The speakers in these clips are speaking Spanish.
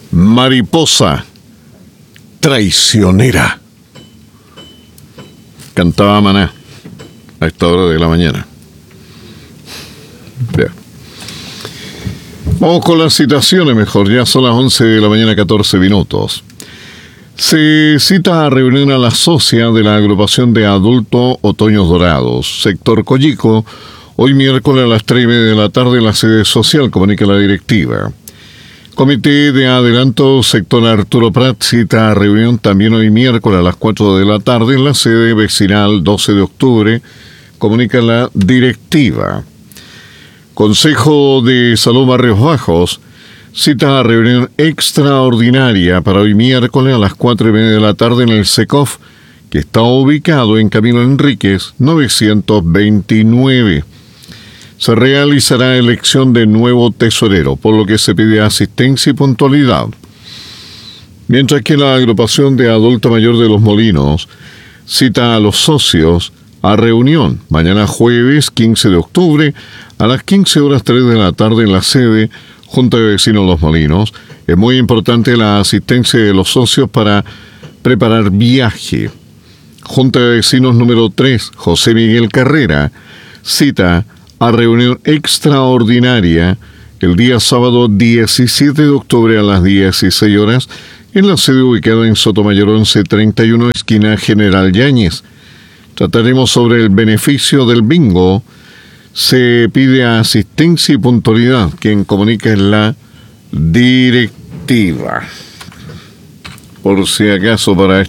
Mariposa traicionera. Cantaba Maná a esta hora de la mañana. Bien. Vamos con las citaciones mejor. Ya son las 11 de la mañana, 14 minutos. Se cita a reunión a la socia de la agrupación de adultos Otoños Dorados, sector Coyico, hoy miércoles a las 3:30 de la tarde en la sede social, comunica la directiva. Comité de Adelanto, sector Arturo Prat, cita a reunión también hoy miércoles a las 4 de la tarde en la sede vecinal 12 de octubre, comunica la directiva. Consejo de Salud Barrios Bajos, cita a reunión extraordinaria para hoy miércoles a las 4:30 de la tarde en el SECOF, que está ubicado en Camilo Enríquez, 929. Se realizará elección de nuevo tesorero, por lo que se pide asistencia y puntualidad. Mientras que la agrupación de adulto mayor de Los Molinos cita a los socios a reunión mañana jueves 15 de octubre a las 15:03 de la tarde en la sede Junta de Vecinos Los Molinos. Es muy importante la asistencia de los socios para preparar viaje. Junta de Vecinos número 3, José Miguel Carrera, cita a reunión extraordinaria el día sábado 17 de octubre a las 16 horas en la sede ubicada en Sotomayor 1131, esquina General Yáñez. Trataremos sobre el beneficio del bingo. Se pide asistencia y puntualidad. Quien comunica es la directiva. Por si acaso para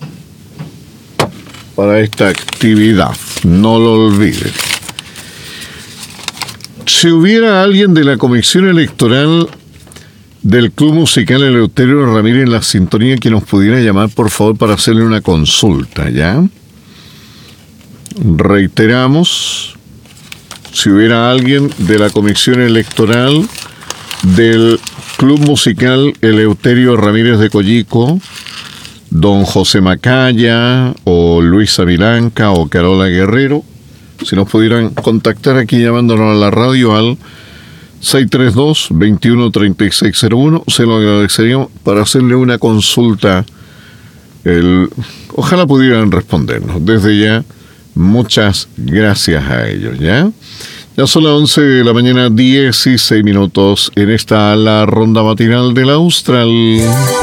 esta actividad. No lo olviden. Si hubiera alguien de la Comisión Electoral del Club Musical Eleuterio Ramírez en la sintonía que nos pudiera llamar, por favor, para hacerle una consulta, ¿ya? Reiteramos, si hubiera alguien de la Comisión Electoral del Club Musical Eleuterio Ramírez de Coyico, don José Macaya, o Luisa Vilanca, o Carola Guerrero, si nos pudieran contactar aquí llamándonos a la radio al 632-213601, se lo agradeceríamos para hacerle una consulta. Ojalá pudieran respondernos. Desde ya, muchas gracias a ellos, ¿ya? Ya son las 11 de la mañana, 16 minutos, en esta la ronda matinal del Austral.